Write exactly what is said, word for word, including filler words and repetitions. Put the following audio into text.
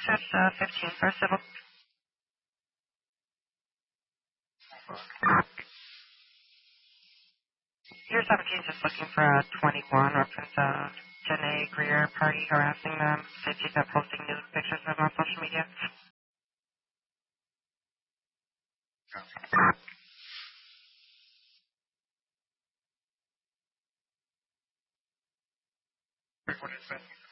Access uh, fifteen for civil. Year seventeen just looking for a twenty-one reference uh, Janae Greer party harassing them. Said she's not posting nude pictures of them on social media. What is that?